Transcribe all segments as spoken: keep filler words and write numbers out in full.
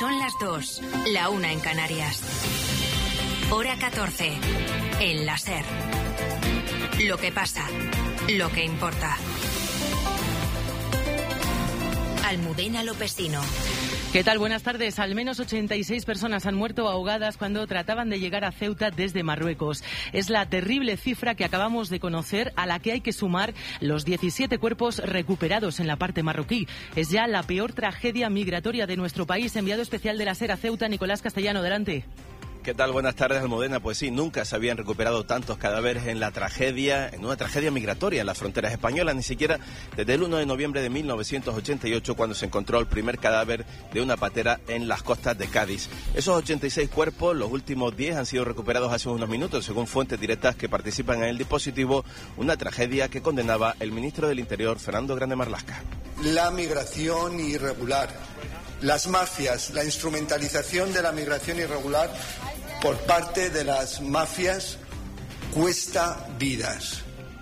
Son las dos, la una en Canarias. Hora catorce, en la SER. Lo que pasa, lo que importa. Almudena Lopesino. ¿Qué tal? Buenas tardes. Al menos ochenta y seis personas han muerto ahogadas cuando trataban de llegar a Ceuta desde Marruecos. Es la terrible cifra que acabamos de conocer, a la que hay que sumar los diecisiete cuerpos recuperados en la parte marroquí. Es ya la peor tragedia migratoria de nuestro país. Enviado especial de la SER a Ceuta, Nicolás Castellano, adelante. ¿Qué tal? Buenas tardes, Almudena. Pues sí, nunca se habían recuperado tantos cadáveres en la tragedia, en una tragedia migratoria en las fronteras españolas, ni siquiera desde el uno de noviembre de mil novecientos ochenta y ocho, cuando se encontró el primer cadáver de una patera en las costas de Cádiz. Esos ochenta y seis cuerpos, los últimos diez han sido recuperados hace unos minutos, según fuentes directas que participan en el dispositivo, una tragedia que condenaba el ministro del Interior, Fernando Grande Marlaska. La migración irregular, las mafias, la instrumentalización de la migración irregular por parte de las mafias cuesta vidas.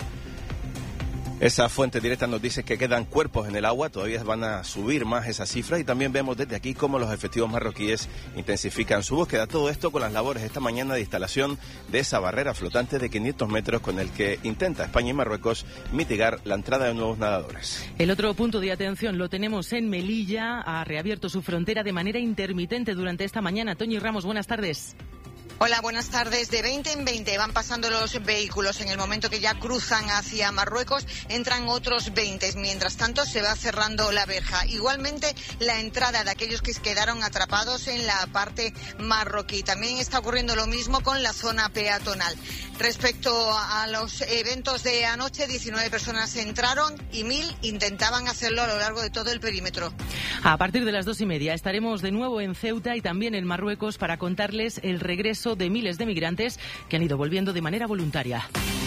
Esa fuente directa nos dice que quedan cuerpos en el agua, todavía van a subir más esa cifra, y también vemos desde aquí cómo los efectivos marroquíes intensifican su búsqueda. Todo esto con las labores esta mañana de instalación de esa barrera flotante de quinientos metros con el que intenta España y Marruecos mitigar la entrada de nuevos nadadores. El otro punto de atención lo tenemos en Melilla. Ha reabierto su frontera de manera intermitente durante esta mañana. Toñi Ramos, buenas tardes. Hola, buenas tardes. De veinte en veinte van pasando los vehículos. En el momento que ya cruzan hacia Marruecos, entran otros veinte. Mientras tanto, se va cerrando la verja. Igualmente, la entrada de aquellos que quedaron atrapados en la parte marroquí. También está ocurriendo lo mismo con la zona peatonal. Respecto a los eventos de anoche, diecinueve personas entraron y mil intentaban hacerlo a lo largo de todo el perímetro. A partir de las dos y media estaremos de nuevo en Ceuta y también en Marruecos para contarles el regreso de miles de migrantes que han ido volviendo de manera voluntaria.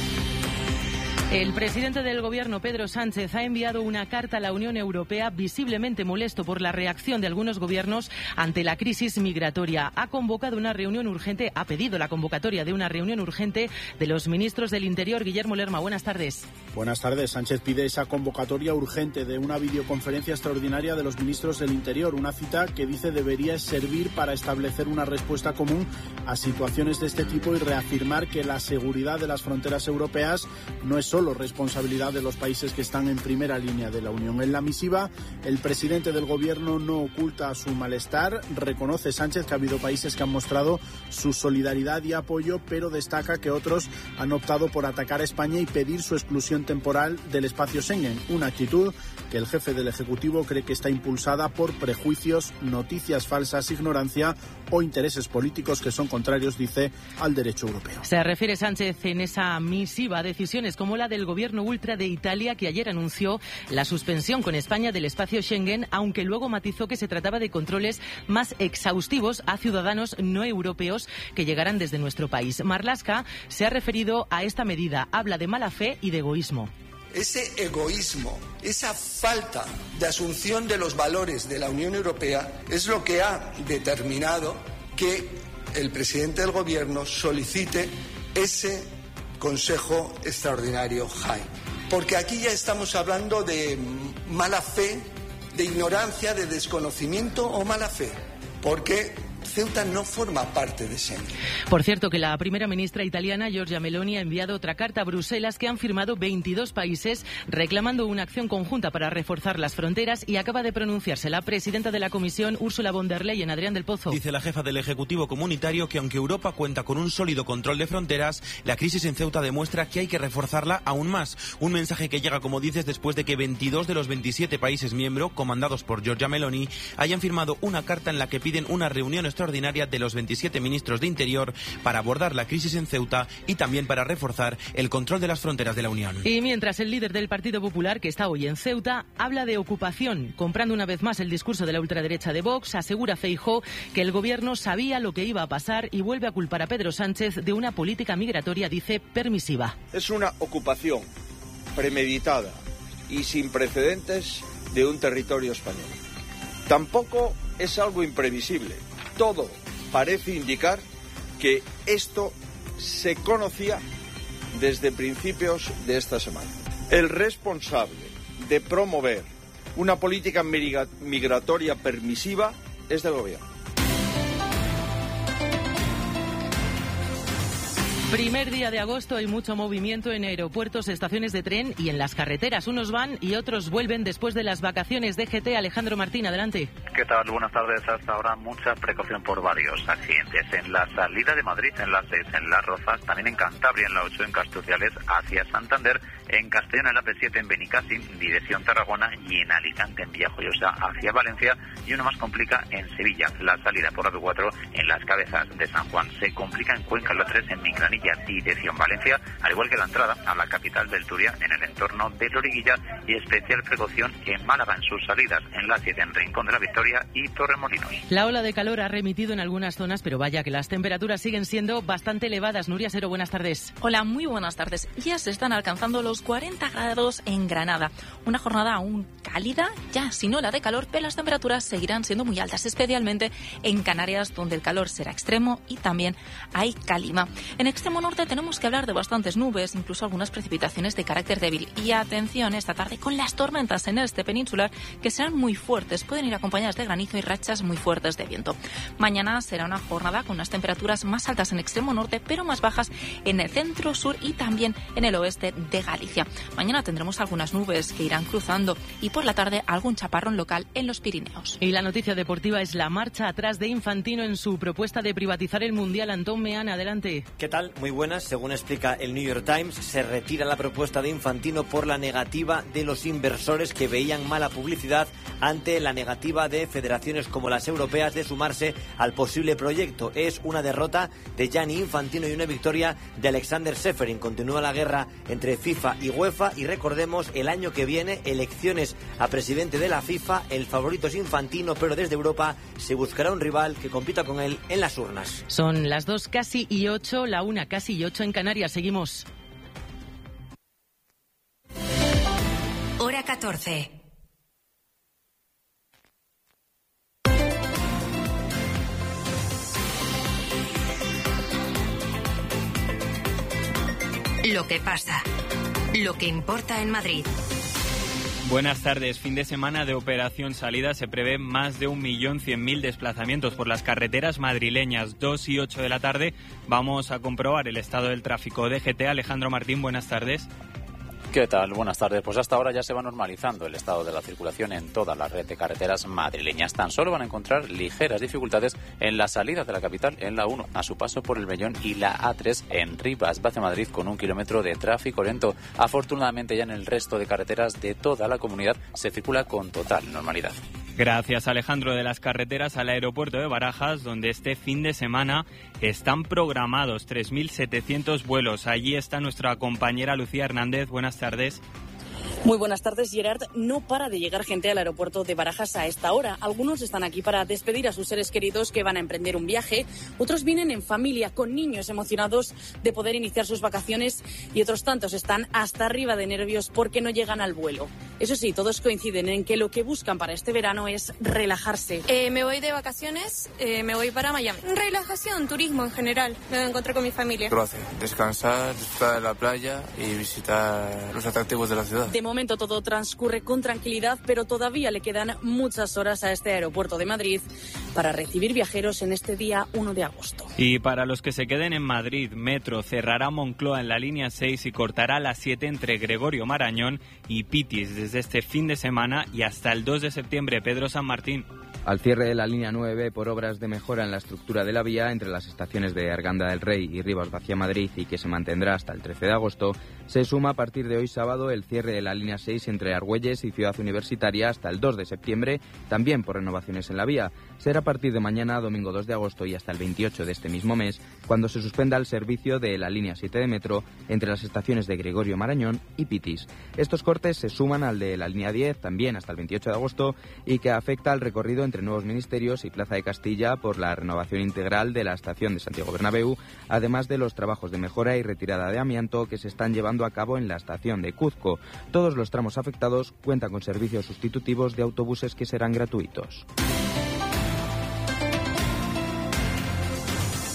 El presidente del Gobierno, Pedro Sánchez, ha enviado una carta a la Unión Europea visiblemente molesto por la reacción de algunos gobiernos ante la crisis migratoria. Ha convocado una reunión urgente, ha pedido la convocatoria de una reunión urgente de los ministros del Interior. Guillermo Lerma, buenas tardes. Buenas tardes. Sánchez pide esa convocatoria urgente de una videoconferencia extraordinaria de los ministros del Interior, una cita que dice debería servir para establecer una respuesta común a situaciones de este tipo y reafirmar que la seguridad de las fronteras europeas no es solo responsabilidad de los países que están en primera línea de la Unión. En la misiva, el presidente del Gobierno no oculta su malestar. Reconoce Sánchez que ha habido países que han mostrado su solidaridad y apoyo, pero destaca que otros han optado por atacar a España y pedir su exclusión temporal del espacio Schengen, una actitud que el jefe del Ejecutivo cree que está impulsada por prejuicios, noticias falsas, ignorancia o intereses políticos que son contrarios, dice, al derecho europeo. Se refiere Sánchez en esa misiva a decisiones como la del gobierno ultra de Italia, que ayer anunció la suspensión con España del espacio Schengen, aunque luego matizó que se trataba de controles más exhaustivos a ciudadanos no europeos que llegarán desde nuestro país. Marlaska se ha referido a esta medida, habla de mala fe y de egoísmo. Ese egoísmo, esa falta de asunción de los valores de la Unión Europea es lo que ha determinado que el presidente del Gobierno solicite ese Consejo Extraordinario J A I. Porque aquí ya estamos hablando de mala fe, de ignorancia, de desconocimiento o mala fe. Porque Ceuta no forma parte de Schengen. Por cierto, que la primera ministra italiana, Giorgia Meloni, ha enviado otra carta a Bruselas que han firmado veintidós países reclamando una acción conjunta para reforzar las fronteras, y acaba de pronunciarse la presidenta de la Comisión, Ursula von der Leyen. Adrián del Pozo. Dice la jefa del Ejecutivo Comunitario que aunque Europa cuenta con un sólido control de fronteras, la crisis en Ceuta demuestra que hay que reforzarla aún más. Un mensaje que llega, como dices, después de que veintidós de los veintisiete países miembros, comandados por Giorgia Meloni, hayan firmado una carta en la que piden una reunión extraordinaria de los veintisiete ministros de Interior para abordar la crisis en Ceuta y también para reforzar el control de las fronteras de la Unión. Y mientras el líder del Partido Popular, que está hoy en Ceuta, habla de ocupación, comprando una vez más el discurso de la ultraderecha de Vox, asegura Feijóo que el gobierno sabía lo que iba a pasar y vuelve a culpar a Pedro Sánchez de una política migratoria, dice, permisiva. Es una ocupación premeditada y sin precedentes de un territorio español. Tampoco es algo imprevisible. Todo parece indicar que esto se conocía desde principios de esta semana. El responsable de promover una política migratoria permisiva es del gobierno. Primer día de agosto, hay mucho movimiento en aeropuertos, estaciones de tren y en las carreteras. Unos van y otros vuelven después de las vacaciones. D G T, Alejandro Martín, adelante. ¿Qué tal? Buenas tardes. Hasta ahora mucha precaución por varios accidentes. En la salida de Madrid, en la seis, en Las Rozas, también en Cantabria, en la ocho, en Castuciales, hacia Santander, en Castellón, en la P siete, en Benicàssim, dirección Tarragona, y en Alicante, en Villajoyosa, hacia Valencia, y uno más complica en Sevilla. La salida por la P cuatro, en Las Cabezas de San Juan. Se complica en Cuenca, en la tres, en Migranilla, dirección Valencia, al igual que la entrada a la capital del Turia, en el entorno de Loriguilla, y especial precaución en Málaga en sus salidas, en la siete, en Rincón de la Victoria y Torremolinos. La ola de calor ha remitido en algunas zonas, pero vaya que las temperaturas siguen siendo bastante elevadas. Nuria Sero, buenas tardes. Hola, muy buenas tardes. Ya se están alcanzando los cuarenta grados en Granada. Una jornada aún cálida, ya sin ola de calor, pero las temperaturas seguirán siendo muy altas, especialmente en Canarias, donde el calor será extremo y también hay calima. En extremo norte tenemos que hablar de bastantes nubes, incluso algunas precipitaciones de carácter débil. Y atención esta tarde con las tormentas en el este peninsular, que serán muy fuertes, pueden ir acompañadas de granizo y rachas muy fuertes de viento. Mañana será una jornada con unas temperaturas más altas en extremo norte, pero más bajas en el centro, sur y también en el oeste de Galicia. Mañana tendremos algunas nubes que irán cruzando y por la tarde algún chaparrón local en los Pirineos. Y la noticia deportiva es la marcha atrás de Infantino en su propuesta de privatizar el Mundial. Antón Meana, adelante. ¿Qué tal? Muy buenas. Según explica el New York Times, se retira la propuesta de Infantino por la negativa de los inversores, que veían mala publicidad ante la negativa de federaciones como las europeas de sumarse al posible proyecto. Es una derrota de Gianni Infantino y una victoria de Alexander Seferin. Continúa la guerra entre FIFA y UEFA y recordemos, el año que viene, elecciones a presidente de la FIFA. El favorito es Infantino, pero desde Europa se buscará un rival que compita con él en las urnas. Son las dos casi y ocho, la una casi y ocho en Canarias. Seguimos. Hora catorce. Lo que pasa, lo que importa en Madrid. Buenas tardes. Fin de semana de operación salida. Se prevé más de un millón cien mil desplazamientos por las carreteras madrileñas. Dos y ocho de la tarde vamos a comprobar el estado del tráfico. D G T, Alejandro Martín, buenas tardes. ¿Qué tal? Buenas tardes. Pues hasta ahora ya se va normalizando el estado de la circulación en toda la red de carreteras madrileñas. Tan solo van a encontrar ligeras dificultades en la salida de la capital en la uno, a su paso por el Bellón, y la A tres en Rivas, hacia Madrid, con un kilómetro de tráfico lento. Afortunadamente ya en el resto de carreteras de toda la comunidad se circula con total normalidad. Gracias, Alejandro. De las carreteras al aeropuerto de Barajas, donde este fin de semana están programados tres mil setecientos vuelos. Allí está nuestra compañera Lucía Hernández. Buenas tardes. Muy buenas tardes, Gerard. No para de llegar gente al aeropuerto de Barajas a esta hora. Algunos están aquí para despedir a sus seres queridos que van a emprender un viaje. Otros vienen en familia, con niños emocionados de poder iniciar sus vacaciones, y otros tantos están hasta arriba de nervios porque no llegan al vuelo. Eso sí, todos coinciden en que lo que buscan para este verano es relajarse. Eh, me voy de vacaciones, eh, me voy para Miami. Relajación, turismo en general. Me voy a encontrar con mi familia. Lo hace, descansar, disfrutar de la playa y visitar los atractivos de la ciudad. De momento todo transcurre con tranquilidad, pero todavía le quedan muchas horas a este aeropuerto de Madrid para recibir viajeros en este día uno de agosto. Y para los que se queden en Madrid, Metro cerrará Moncloa en la línea seis y cortará la siete entre Gregorio Marañón y Pitis desde este fin de semana y hasta el dos de septiembre. Pedro San Martín. Al cierre de la línea nueve por obras de mejora en la estructura de la vía entre las estaciones de Arganda del Rey y Rivas Vacia Madrid, y que se mantendrá hasta el trece de agosto, se suma a partir de hoy sábado el cierre de la línea seis entre Argüelles y Ciudad Universitaria hasta el dos de septiembre, también por renovaciones en la vía. Será a partir de mañana, domingo dos de agosto, y hasta el veintiocho de este mismo mes, cuando se suspenda el servicio de la línea siete de metro entre las estaciones de Gregorio Marañón y Pitis. Estos cortes se suman al de la línea diez, también hasta el veintiocho de agosto, y que afecta al recorrido entre Nuevos Ministerios y Plaza de Castilla por la renovación integral de la estación de Santiago Bernabéu, además de los trabajos de mejora y retirada de amianto que se están llevando a cabo en la estación de Cuzco. Todos los tramos afectados cuentan con servicios sustitutivos de autobuses que serán gratuitos.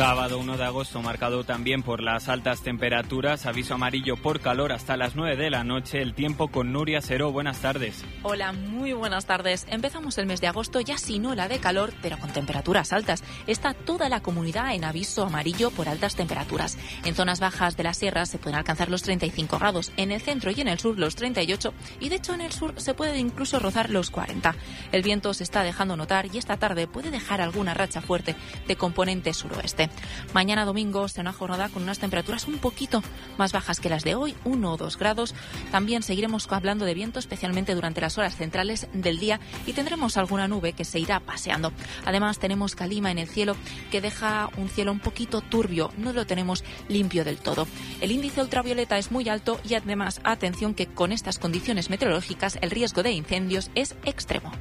Sábado uno de agosto marcado también por las altas temperaturas, aviso amarillo por calor hasta las nueve de la noche, el tiempo con Nuria Seró. Buenas tardes. Hola, muy buenas tardes. Empezamos el mes de agosto ya sin ola de calor, pero con temperaturas altas. Está toda la comunidad en aviso amarillo por altas temperaturas. En zonas bajas de la sierra se pueden alcanzar los treinta y cinco grados, en el centro y en el sur los treinta y ocho y de hecho en el sur se puede incluso rozar los cuarenta. El viento se está dejando notar y esta tarde puede dejar alguna racha fuerte de componente suroeste. Mañana domingo será una jornada con unas temperaturas un poquito más bajas que las de hoy, uno o dos grados. También seguiremos hablando de viento, especialmente durante las horas centrales del día, y tendremos alguna nube que se irá paseando. Además, tenemos calima en el cielo que deja un cielo un poquito turbio, no lo tenemos limpio del todo. El índice ultravioleta es muy alto y además, atención que con estas condiciones meteorológicas el riesgo de incendios es extremo.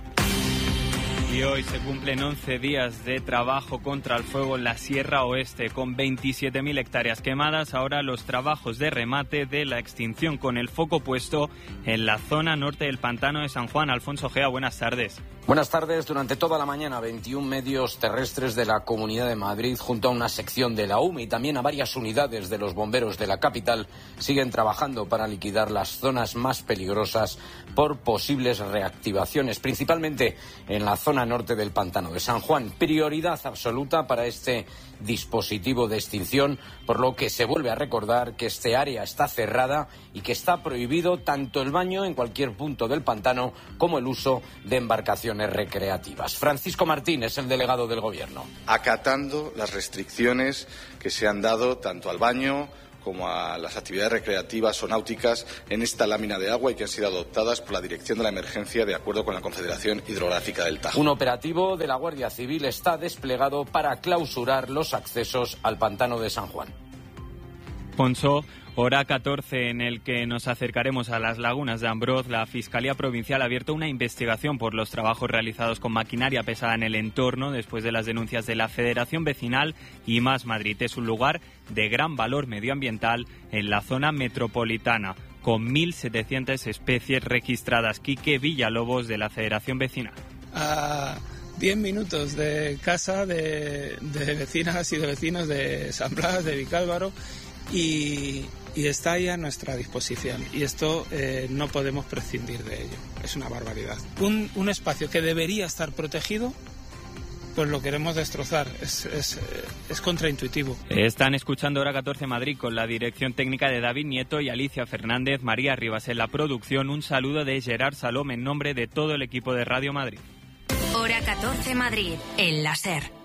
Y hoy se cumplen once días de trabajo contra el fuego en la Sierra Oeste, con veintisiete mil hectáreas quemadas. Ahora los trabajos de remate de la extinción, con el foco puesto en la zona norte del pantano de San Juan. Alfonso Gea, buenas tardes. Buenas tardes. Durante toda la mañana, veintiún medios terrestres de la Comunidad de Madrid, junto a una sección de la U M E y también a varias unidades de los bomberos de la capital, siguen trabajando para liquidar las zonas más peligrosas por posibles reactivaciones, principalmente en la zona norte del pantano de San Juan. Prioridad absoluta para este dispositivo de extinción, por lo que se vuelve a recordar que este área está cerrada y que está prohibido tanto el baño en cualquier punto del pantano como el uso de embarcaciones recreativas. Francisco Martín es el delegado del Gobierno. Acatando las restricciones que se han dado tanto al baño como a las actividades recreativas o náuticas en esta lámina de agua y que han sido adoptadas por la Dirección de la Emergencia de acuerdo con la Confederación Hidrográfica del Tajo. Un operativo de la Guardia Civil está desplegado para clausurar los accesos al pantano de San Juan. Poncho, hora catorce en el que nos acercaremos a las lagunas de Ambroz. La Fiscalía Provincial ha abierto una investigación por los trabajos realizados con maquinaria pesada en el entorno después de las denuncias de la Federación Vecinal y Más Madrid. Es un lugar de gran valor medioambiental en la zona metropolitana, con mil setecientas especies registradas. Quique Villalobos, de la Federación Vecinal. A diez minutos de casa de, de vecinas y de vecinos de San Blas, de Vicálvaro, y, y está ahí a nuestra disposición. Y esto eh, no podemos prescindir de ello. Es una barbaridad. Un, un espacio que debería estar protegido, pues lo queremos destrozar. Es, es, es contraintuitivo. Están escuchando Hora catorce Madrid con la dirección técnica de David Nieto y Alicia Fernández, María Rivas en la producción. Un saludo de Gerard Salom en nombre de todo el equipo de Radio Madrid. Hora catorce Madrid, en la SER.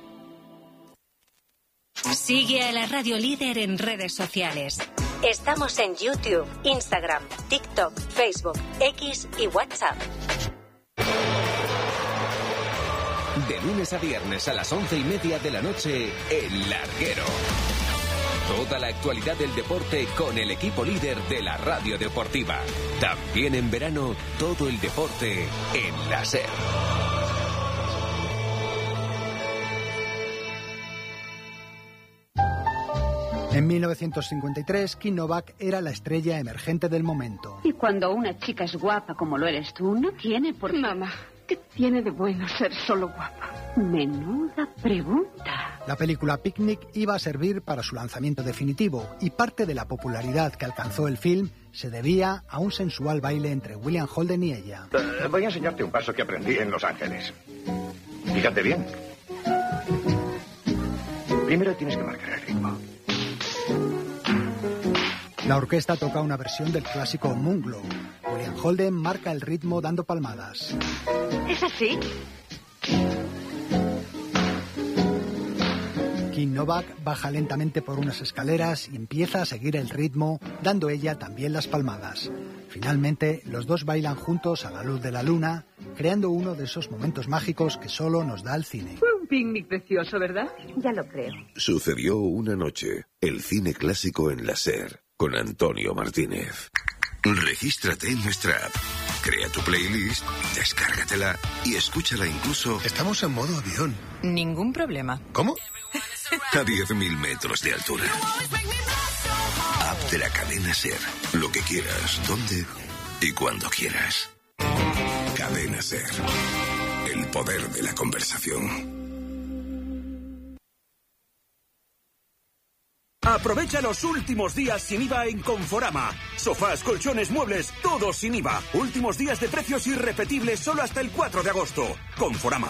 Sigue a la radio líder en redes sociales. Estamos en YouTube, Instagram, TikTok, Facebook, X y WhatsApp. De lunes a viernes a las once y media de la noche, El Larguero. Toda la actualidad del deporte con el equipo líder de la radio deportiva. También en verano, todo el deporte en la SER. En mil novecientos cincuenta y tres, Kim Novak era la estrella emergente del momento. Y cuando una chica es guapa como lo eres tú, no tiene por qué... Mamá, ¿qué tiene de bueno ser solo guapa? Menuda pregunta. La película Picnic iba a servir para su lanzamiento definitivo y parte de la popularidad que alcanzó el film se debía a un sensual baile entre William Holden y ella. Uh, voy a enseñarte un paso que aprendí en Los Ángeles. Fíjate bien. Primero tienes que marcar el ritmo. La orquesta toca una versión del clásico Moonglow. William Holden marca el ritmo dando palmadas. ¿Es así? Kim Novak baja lentamente por unas escaleras y empieza a seguir el ritmo, dando ella también las palmadas. Finalmente, los dos bailan juntos a la luz de la luna, creando uno de esos momentos mágicos que solo nos da el cine. Fue un picnic precioso, ¿verdad? Ya lo creo. Sucedió una noche, el cine clásico en la SER, con Antonio Martínez. Regístrate en nuestra app, crea tu playlist, descárgatela y escúchala incluso... Estamos en modo avión. Ningún problema. ¿Cómo? A diez mil metros de altura. App de la cadena SER. Lo que quieras, donde y cuando quieras. Cadena SER. El poder de la conversación. Aprovecha los últimos días sin I V A en Conforama. Sofás, colchones, muebles, todos sin I V A. Últimos días de precios irrepetibles solo hasta el cuatro de agosto. Conforama.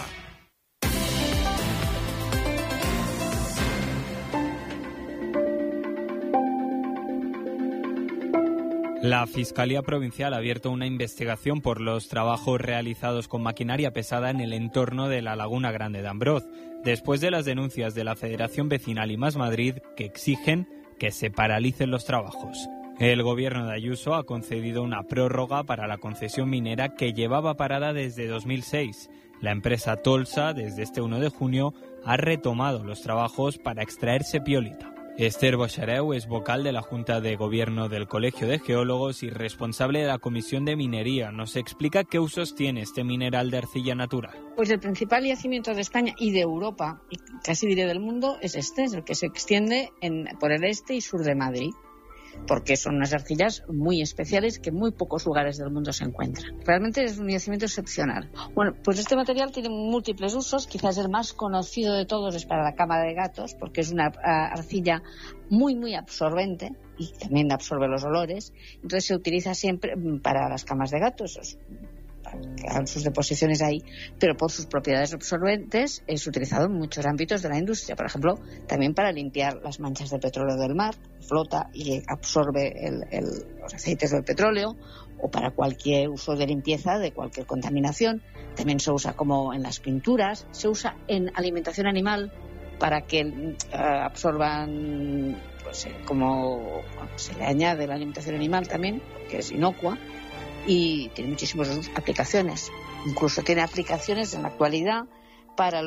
La Fiscalía Provincial ha abierto una investigación por los trabajos realizados con maquinaria pesada en el entorno de la Laguna Grande de Ambroz, después de las denuncias de la Federación Vecinal y Más Madrid que exigen que se paralicen los trabajos. El gobierno de Ayuso ha concedido una prórroga para la concesión minera que llevaba parada desde dos mil seis. La empresa Tolsa, desde este uno de junio, ha retomado los trabajos para extraer sepiolita. Esther Bochareu es vocal de la Junta de Gobierno del Colegio de Geólogos y responsable de la Comisión de Minería. Nos explica qué usos tiene este mineral de arcilla natural. Pues el principal yacimiento de España y de Europa, y casi diré del mundo, es este, es el que se extiende en, por el este y sur de Madrid, porque son unas arcillas muy especiales que en muy pocos lugares del mundo se encuentran. Realmente es un yacimiento excepcional. Bueno, pues este material tiene múltiples usos, quizás el más conocido de todos es para la cama de gatos, porque es una arcilla muy, muy absorbente y también absorbe los olores, entonces se utiliza siempre para las camas de gatos, que hagan sus deposiciones ahí, pero por sus propiedades absorbentes es utilizado en muchos ámbitos de la industria, por ejemplo, también para limpiar las manchas de petróleo del mar, flota y absorbe el, el, los aceites del petróleo, o para cualquier uso de limpieza de cualquier contaminación. También se usa como en las pinturas, se usa en alimentación animal para que uh, absorban, pues como bueno, se le añade la alimentación animal también, que es inocua, y tiene muchísimas aplicaciones. Incluso tiene aplicaciones en la actualidad para